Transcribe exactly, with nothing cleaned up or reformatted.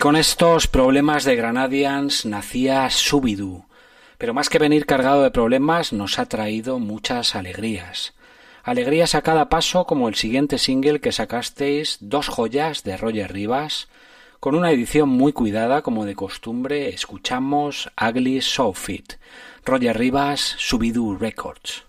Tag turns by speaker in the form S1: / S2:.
S1: con estos problemas de Granadians nacía Shubidoo, pero más que venir cargado de problemas nos ha traído muchas alegrías. Alegrías a cada paso, como el siguiente single que sacasteis, Dos joyas de Roger Rivas. Con una edición muy cuidada, como de costumbre, escuchamos Ugly So Fit. Roger Rivas, Shubidoo Records.